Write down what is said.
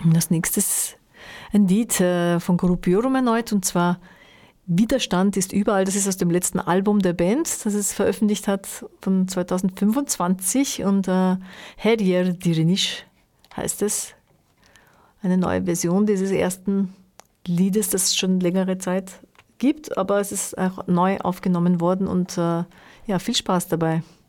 Das nächste ist ein Lied von Grupiorum erneut, und zwar Widerstand ist überall. Das ist aus dem letzten Album der Band, das es veröffentlicht hat, von 2025. Und Herier Direniş heißt es. Eine neue Version dieses ersten Liedes, das es schon längere Zeit gibt, aber es ist auch neu aufgenommen worden und viel Spaß dabei.